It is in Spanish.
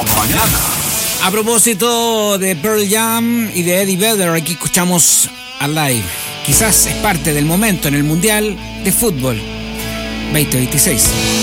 mañana. A propósito de Pearl Jam y de Eddie Vedder, aquí escuchamos Alive. Quizás es parte del momento en el Mundial de Fútbol 2026.